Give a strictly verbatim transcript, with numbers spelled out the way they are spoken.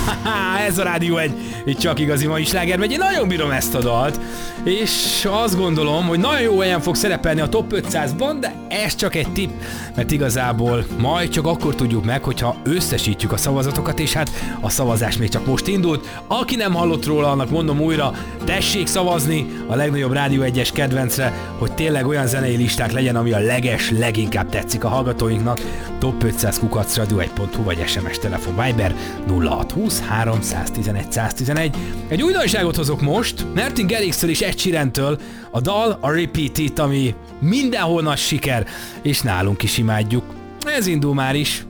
Ez a Rádió egy, egy csak igazi mai sláger megy. Én nagyon bírom ezt a dalt, és azt gondolom, hogy nagyon jó helyen fog szerepelni a top ötszázban, de ez csak egy tipp, mert igazából majd csak akkor tudjuk meg, hogyha összesítjük a szavazatokat, és hát a szavazás még csak most indult. Aki nem hallott róla, annak mondom újra, tessék szavazni a legnagyobb Rádió egyes kedvencre, hogy tényleg olyan zenei listák legyen, ami a leges, leginkább tetszik a hallgatóinknak. top ötszáz kukac radio egy pont hu vagy es em es telefon Viber nulla hat húsz három száztizenegy száztizenegy. Egy újdonságot hozok most, Martin Garrixtől és Ed Sheerantől, a dal a Repeat It, ami mindenhol nagy siker, és nálunk is imádjuk. Ez indul már is.